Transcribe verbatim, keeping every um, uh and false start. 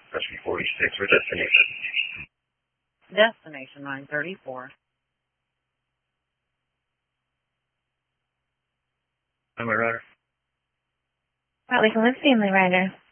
Rescue forty-six, or destination? Destination nine thirty-four. Family rider? Motley Falls Family Rider.